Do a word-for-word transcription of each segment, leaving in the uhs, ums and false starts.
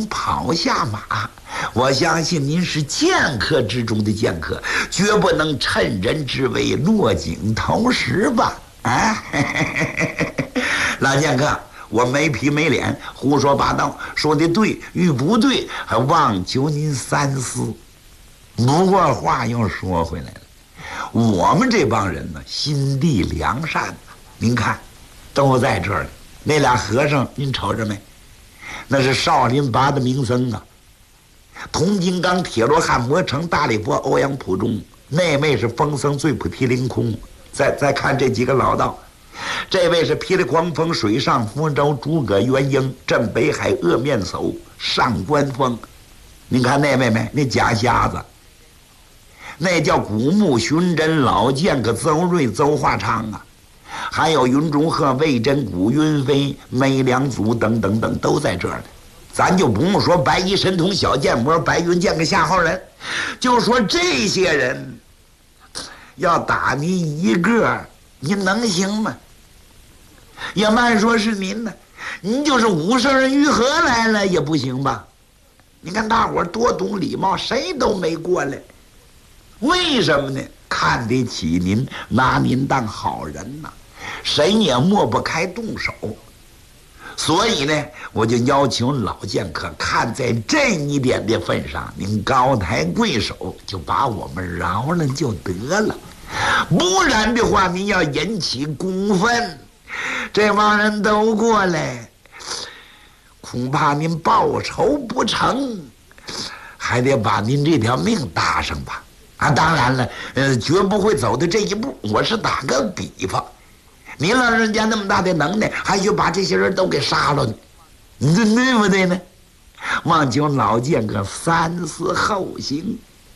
跑下马。我相信您是剑客之中的剑客，绝不能趁人之危落井投石吧？啊，老剑客，我没皮没脸，胡说八道，说的对与不对，还望求您三思。不过话又说回来了，我们这帮人呢，心地良善，您看，都在这儿。那俩和尚，您瞅着没？那是少林拔的名僧啊。铜金刚、铁罗汉、魔城、大力佛、欧阳普中，那位是风僧醉菩提凌空。再再看这几个老道，这位是霹雳狂风、水上福州、诸葛元英、镇北海、恶面叟、上官峰。您看那位没？那假瞎子，那叫古木寻真、老剑客邹瑞、邹化昌啊，还有云中鹤、魏真、古云飞、梅良祖等等等，都在这儿呢。咱就不用说白衣神童、小剑魔、白云剑客夏侯人，就说这些人要打您一个，您能行吗？也慢说是您呢，您就是武圣人于和来了也不行吧？你看大伙儿多懂礼貌，谁都没过来。为什么呢？看得起您，拿您当好人呐，谁也抹不开动手。所以呢，我就要求老剑客，看在这一点的份上，您高抬贵手，就把我们饶了就得了。不然的话，您要引起公愤，这帮人都过来，恐怕您报仇不成，还得把您这条命搭上吧。啊，当然了，呃，绝不会走到这一步。我是打个比方。您老人家那么大的能耐，还就把这些人都给杀了呢，你这对不对呢？望求老剑客三思后行。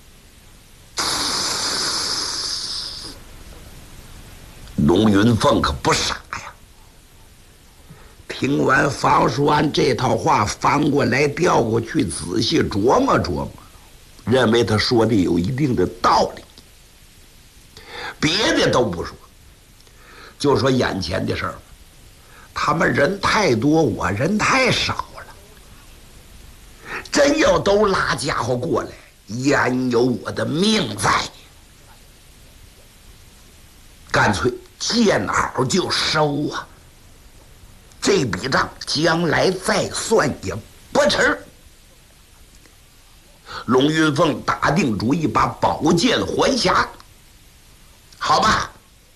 龙云凤可不傻呀，听完房叔安这套话，翻过来调过去，仔细琢磨琢磨，认为他说的有一定的道理，别的都不说，就说眼前的事儿，他们人太多，我人太少了。真要都拉家伙过来，焉有我的命在？干脆见好就收啊！这笔账将来再算也不迟。龙云凤打定主意，把宝剑还匣。好吧。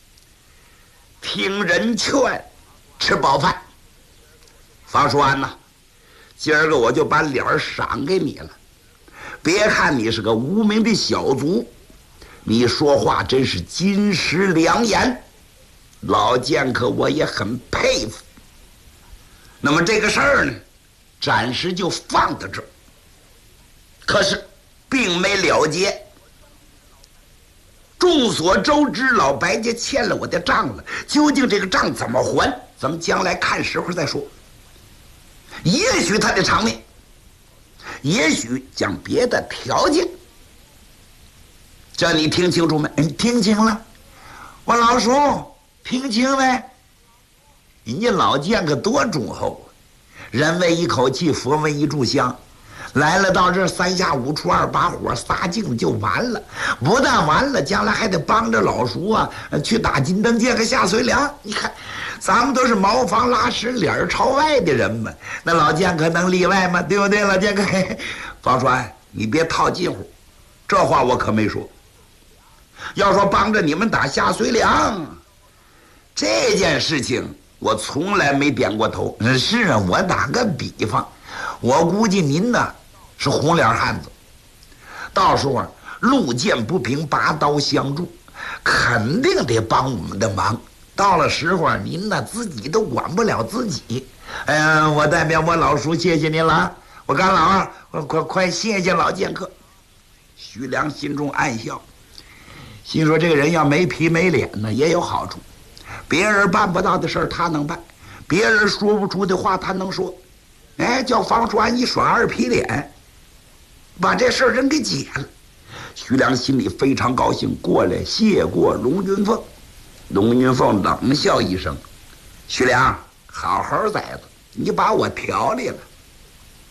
听人劝，吃饱饭。房叔安呐，今儿个我就把脸儿赏给你了。别看你是个无名的小卒，你说话真是金石良言，老剑客我也很佩服。那么这个事儿呢，暂时就放到这儿。可是，并没了结。众所周知，老白家欠了我的账了，究竟这个账怎么还？咱们将来看时候再说。也许他的偿命，也许讲别的条件。这你听清楚没？你听清了？我老叔听清没？人家老剑客多忠厚，人为一口气，佛为一炷香。来了到这三下五除二把火仨镜就完了，不但完了，将来还得帮着老叔啊去打金灯剑和下水梁。你看，咱们都是茅房拉屎脸朝外的人嘛，那老剑客能例外吗？对不对？老剑客，方栓，你别套近乎，这话我可没说。要说帮着你们打下水梁，这件事情我从来没点过头。是啊，我打个比方，我估计您呢是红脸汉子，到时候路见不平，拔刀相助，肯定得帮我们的忙。到了时候，您呢自己都管不了自己。哎呀，我代表我老叔谢谢您了，我干老二，我快快谢谢老剑客。徐良心中暗笑，心说这个人要没皮没脸呢，也有好处。别人办不到的事儿他能办，别人说不出的话他能说。哎，叫方栓一耍二皮脸，把这事儿人给解了。徐良心里非常高兴，过来谢过龙云凤。龙云凤冷笑一声：“徐良，好好崽子，你把我调理了。